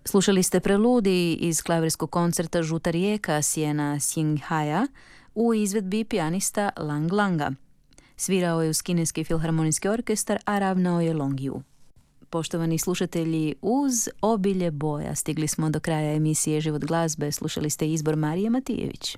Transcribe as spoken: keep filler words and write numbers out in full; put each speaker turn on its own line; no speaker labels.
Slušali ste preludij iz klavirskog koncerta Žuta rijeka Sjena Singhaja u izvedbi pijanista Lang Langa. Svirao je uz Kineski filharmonijski orkestar, a ravnao je Long Yu. Poštovani slušatelji, uz obilje boja stigli smo do kraja emisije Život glazbe. Slušali ste izbor Marije Matijević.